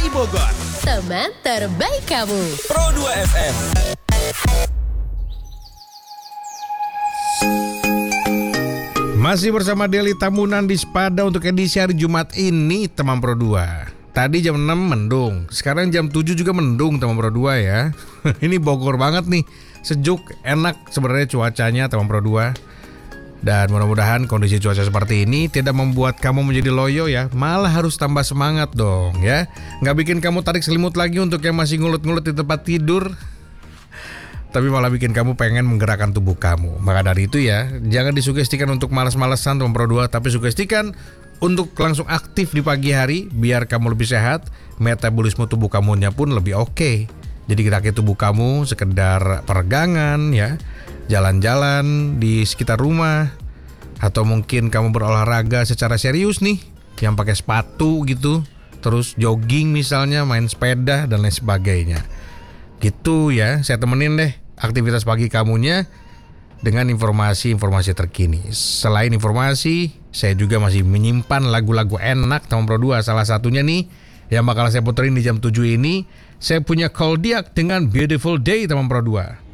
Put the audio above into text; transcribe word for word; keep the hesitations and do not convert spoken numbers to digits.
I Bogor. Teman terbaik kamu. Pro dua F M. Masih bersama Deli Tambunan di Sepada untuk edisi hari Jumat ini, teman Pro dua. Tadi jam enam mendung, sekarang jam tujuh juga mendung, teman Pro dua ya. Ini Bogor banget nih, sejuk, enak sebenarnya cuacanya, teman Pro dua. Dan mudah-mudahan kondisi cuaca seperti ini tidak membuat kamu menjadi loyo ya, malah harus tambah semangat dong ya. Nggak bikin kamu tarik selimut lagi untuk yang masih ngulut-ngulut di tempat tidur, tapi malah bikin kamu pengen menggerakkan tubuh kamu. Maka dari itu ya, jangan disugestikan untuk malas-malasan teman Pro dua, tapi sugestikan untuk langsung aktif di pagi hari biar kamu lebih sehat, metabolisme tubuh kamunya pun lebih oke. Jadi geraknya tubuh kamu sekedar peregangan ya, jalan-jalan di sekitar rumah, atau mungkin kamu berolahraga secara serius nih, yang pakai sepatu gitu, terus jogging misalnya, main sepeda dan lain sebagainya. Gitu ya, saya temenin deh aktivitas pagi kamunya dengan informasi-informasi terkini. Selain informasi, saya juga masih menyimpan lagu-lagu enak teman Pro dua. Salah satunya nih yang bakal saya puterin di jam tujuh ini, saya punya Koldiak dengan Beautiful Day teman Pro dua.